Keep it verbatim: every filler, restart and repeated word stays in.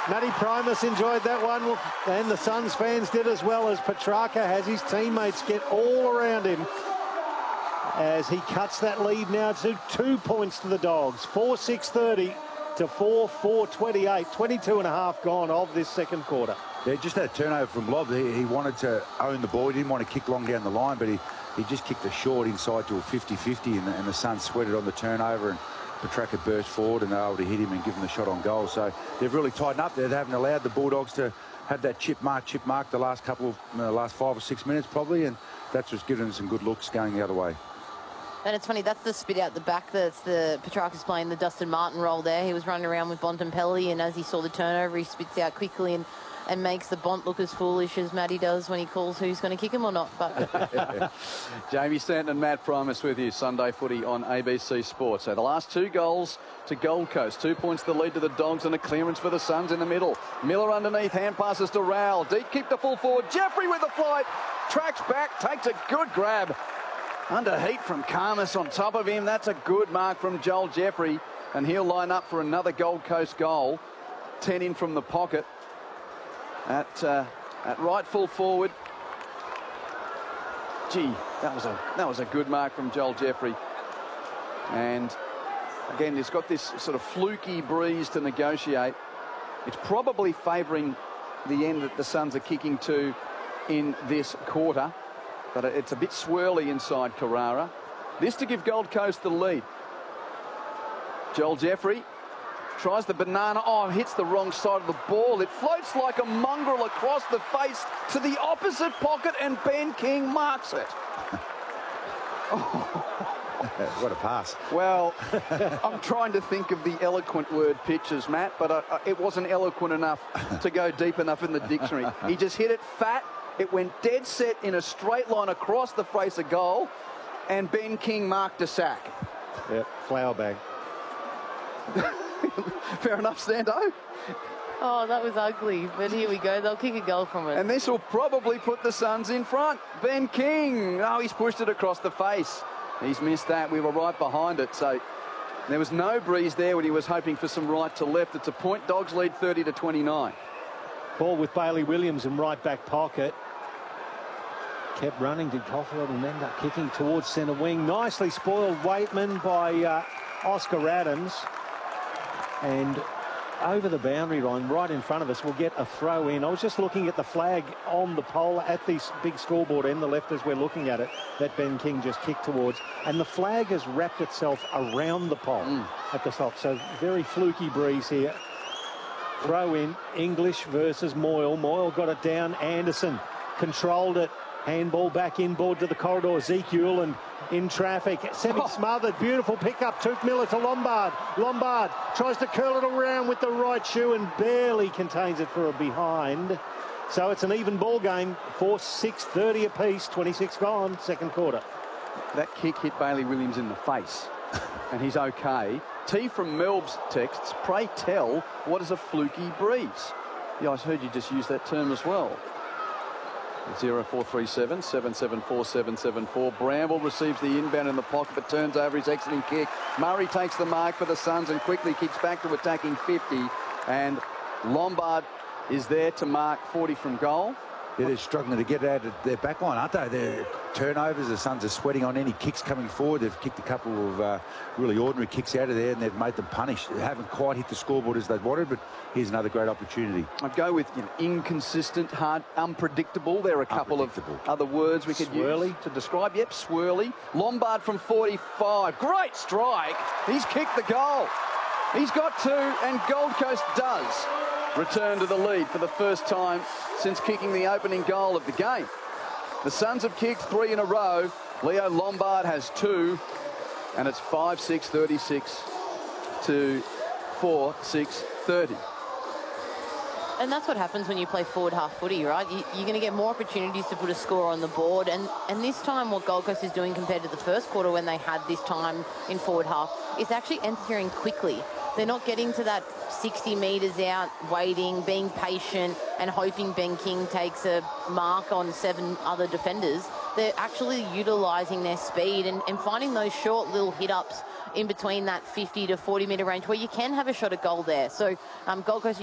Matty Primus enjoyed that one, and the Suns fans did as well, as Petrarca has his teammates get all around him as he cuts that lead now to two points to the Dogs. four six thirty to four four twenty-eight. twenty-two and a half gone of this second quarter. Yeah, just that turnover from Lob. He, he wanted to own the ball. He didn't want to kick long down the line, but he, he just kicked a short inside to a fifty fifty, and the, and the Suns sweated on the turnover, and Petrarca burst forward and they were able to hit him and give him the shot on goal. So they've really tightened up there. They haven't allowed the Bulldogs to have that chip mark, chip mark the last couple of, uh, last five or six minutes probably, and that's just given them some good looks going the other way. And it's funny, that's the spit out the back. That's the Petrarca's playing the Dustin Martin role there. He was running around with Bontempelli, and as he saw the turnover, he spits out quickly and, and makes the Bont look as foolish as Matty does when he calls who's going to kick him or not. But Jamie Stanton and Matt Primus with you. Sunday footy on A B C Sports. So the last two goals to Gold Coast. Two points the lead to the Dogs, and a clearance for the Suns in the middle. Miller underneath, hand passes to Rowell. Deep kick to full forward. Jeffrey with the flight. Tracks back, takes a good grab. Under heat from Karmas on top of him. That's a good mark from Joel Jeffrey, and he'll line up for another Gold Coast goal. ten in from the pocket at uh, at right full forward. Gee, that was a that was a good mark from Joel Jeffrey. And again, it's got this sort of fluky breeze to negotiate. It's probably favouring the end that the Suns are kicking to in this quarter. But it's a bit swirly inside Carrara. This to give Gold Coast the lead. Joel Jeffrey tries the banana. Oh, hits the wrong side of the ball. It floats like a mongrel across the face to the opposite pocket, and Ben King marks it. Oh. What a pass. Well, I'm trying to think of the eloquent word pitches, Matt, but uh, it wasn't eloquent enough to go deep enough in the dictionary. He just hit it fat. It went dead set in a straight line across the face of goal, and Ben King marked a sack. Yep, flower bag. Fair enough, Stando. oh, that was ugly. But here we go. They'll kick a goal from it. And this will probably put the Suns in front. Ben King. Oh, he's pushed it across the face. He's missed that. We were right behind it. So there was no breeze there when he was hoping for some right to left. It's a point. Dogs lead thirty to twenty-nine. Ball with Bailey Williams in right back pocket. Kept running. Did Caulfield and end up kicking towards centre wing. Nicely spoiled Waitman by uh, Oscar Adams. And over the boundary line, right in front of us, we'll get a throw in. I was just looking at the flag on the pole at this big scoreboard in the left as we're looking at it, that Ben King just kicked towards. And the flag has wrapped itself around the pole mm. at the top. So very fluky breeze here. Throw in, English versus Moyle. Moyle got it down. Anderson controlled it. Handball back inboard to the corridor. Ezekiel and in traffic. Semi-smothered. Beautiful pickup. Took Miller to Lombard. Lombard tries to curl it around with the right shoe and barely contains it for a behind. So it's an even ball game. four six thirty apiece. twenty-six gone. Second quarter. That kick hit Bailey Williams in the face, and he's okay. T from Melb's texts, pray tell, what is a fluky breeze? Yeah, I heard you just use that term as well. zero four three seven, seven seven four, seven seven four. Bramble receives the inbound in the pocket, but turns over his exiting kick. Murray takes the mark for the Suns and quickly kicks back to attacking fifty. And Lombard is there to mark forty from goal. Yeah, they're struggling to get out of their back line, aren't they? Their turnovers, the Suns are sweating on any kicks coming forward. They've kicked a couple of uh, really ordinary kicks out of there, and they've made them punish. They haven't quite hit the scoreboard as they'd wanted, but here's another great opportunity. I'd go with you know, inconsistent, hard, unpredictable. There are a couple of other words we could swirly. use to describe. Yep, swirly. Lombard from forty-five. Great strike. He's kicked the goal. He's got two, and Gold Coast does return to the lead for the first time since kicking the opening goal of the game. The Suns have kicked three in a row. Leo Lombard has two, and it's five six thirty-six to four six thirty. And that's what happens when you play forward half footy, right? You, you're going to get more opportunities to put a score on the board. And, and this time what Gold Coast is doing compared to the first quarter when they had this time in forward half is actually entering quickly. They're not getting to that sixty metres out, waiting, being patient and hoping Ben King takes a mark on seven other defenders. They're actually utilising their speed and, and finding those short little hit-ups in between that fifty to forty metre range where you can have a shot at goal there. So um, Gold Coast